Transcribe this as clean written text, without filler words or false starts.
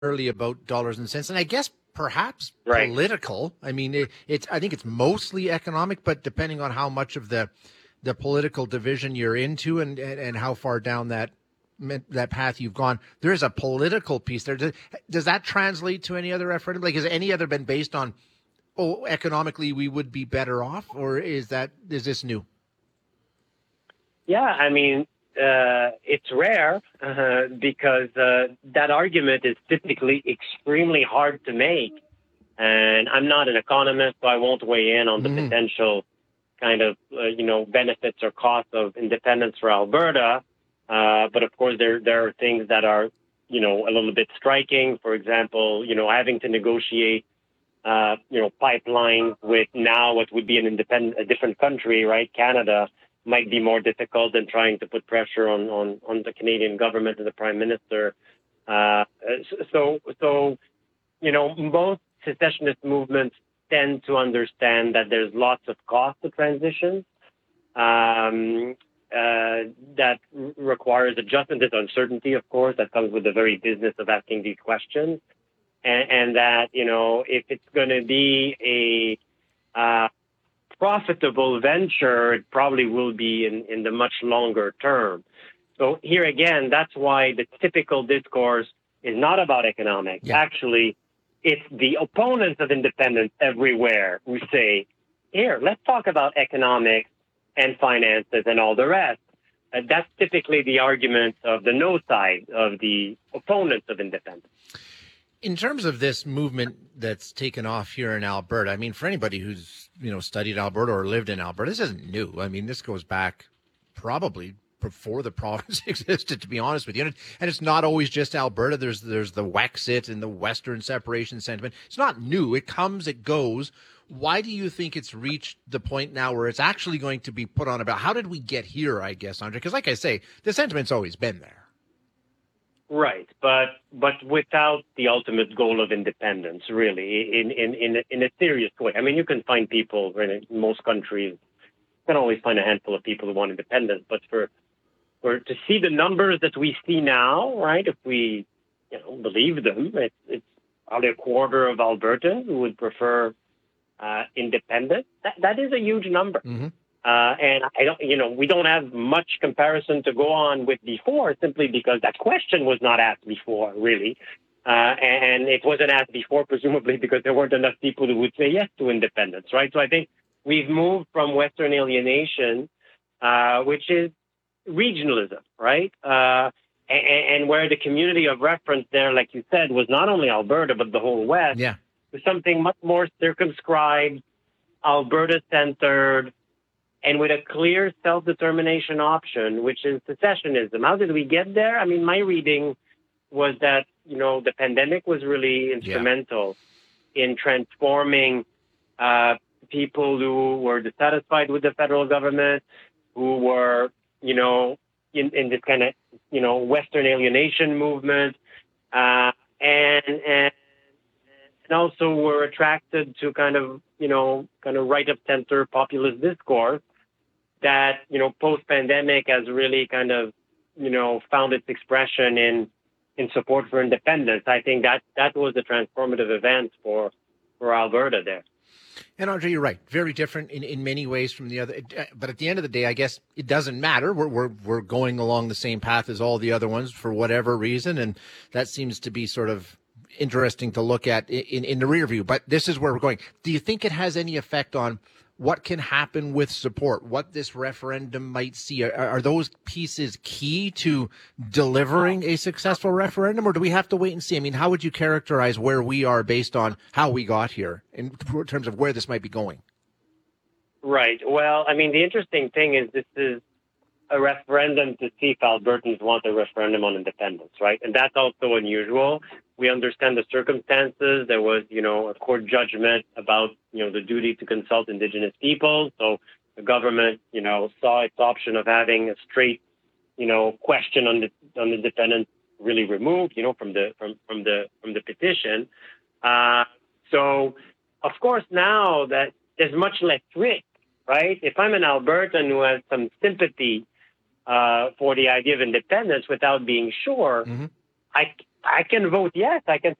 early about dollars and cents, and I guess perhaps Right. political. I mean, I think it's mostly economic, but depending on how much of the political division you're into and how far down that path you've gone, there is a political piece there. Does that translate to any other referendum? Like, has any other been based on, oh, economically we would be better off, or is this new? Yeah, I mean, it's rare because that argument is typically extremely hard to make. And I'm not an economist, so I won't weigh in on the potential kind of, benefits or costs of independence for Alberta. But of course, there are things that are, a little bit striking. For example, having to negotiate, pipelines with now what would be a different country, right? Canada might be more difficult than trying to put pressure on the Canadian government and the Prime Minister. So most secessionist movements tend to understand that there's lots of cost to transition that requires adjustment. There's uncertainty, of course, that comes with the very business of asking these questions. And that, if it's going to be a profitable venture, it probably will be in the much longer term. So here again, that's why the typical discourse is not about economics. Yeah. Actually, it's the opponents of independence everywhere who say, here, let's talk about economics and finances and all the rest. That's typically the argument of the no side, of the opponents of independence. In terms of this movement that's taken off here in Alberta, I mean, for anybody who's, studied Alberta or lived in Alberta, this isn't new. I mean, this goes back probably before the province existed, to be honest with you. And it's not always just Alberta. There's the Wexit and the Western separation sentiment. It's not new. It comes, it goes. Why do you think it's reached the point now where it's actually going to be put on about? How did we get here, I guess, Andre? Because like I say, the sentiment's always been there. Right, but without the ultimate goal of independence, really, in a serious way. I mean, you can find people in most countries. You can always find a handful of people who want independence, but for to see the numbers that we see now, right? If we believe them, it's probably a quarter of Albertans who would prefer independence. That is a huge number. Mm-hmm. And I don't, we don't have much comparison to go on with before, simply because that question was not asked before, really. And it wasn't asked before, presumably because there weren't enough people who would say yes to independence, right? So I think we've moved from Western alienation, which is regionalism, right? And where the community of reference there, like you said, was not only Alberta, but the whole West, yeah, was something much more circumscribed, Alberta-centered, and with a clear self-determination option, which is secessionism. How did we get there? I mean, my reading was that, the pandemic was really instrumental in transforming people who were dissatisfied with the federal government, who were, in this kind of, Western alienation movement, and also were attracted to kind of right of center populist discourse that, post-pandemic has really kind of, found its expression in support for independence. I think that was a transformative event for Alberta there. And Andre, you're right. Very different in many ways from the other. But at the end of the day, I guess it doesn't matter. We're going along the same path as all the other ones for whatever reason. And that seems to be sort of interesting to look at in the rear view. But this is where we're going. Do you think it has any effect on what can happen with support, what this referendum might see? Are those pieces key to delivering a successful referendum, or do we have to wait and see? I mean, how would you characterize where we are based on how we got here in terms of where this might be going? Right. Well, I mean, the interesting thing is this is a referendum to see if Albertans want a referendum on independence, right? And that's also unusual. We understand the circumstances. There was, a court judgment about, the duty to consult Indigenous peoples. So the government, saw its option of having a straight, question on independence really removed, from the petition. So of course now that there's much less risk, right? If I'm an Albertan who has some sympathy for the idea of independence without being sure, I can vote yes. I can